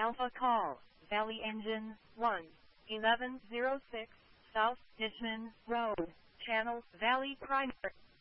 Alpha Call, Valley Engine 1, 1106, South Ditchman Road, Channel Valley Primary.